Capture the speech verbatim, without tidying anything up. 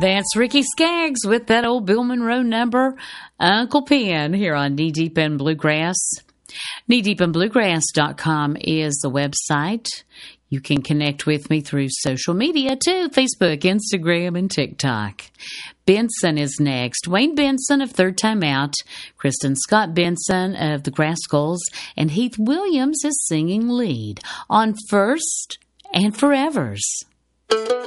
That's Ricky Skaggs with that old Bill Monroe number, Uncle Pen, here on Knee Deep in Bluegrass. knee deep in bluegrass dot com is the website. You can connect with me through social media too, Facebook, Instagram, and TikTok. Benson is next. Wayne Benson of Third Time Out, Kristen Scott Benson of the Grascals, and Heath Williams is singing lead on First and Forevers.